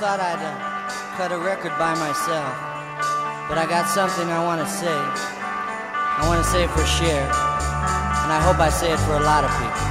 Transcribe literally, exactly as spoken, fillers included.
thought I'd uh, cut a record by myself, but I got something I want to say. I want to say it for Cher, and I hope I say it for a lot of people.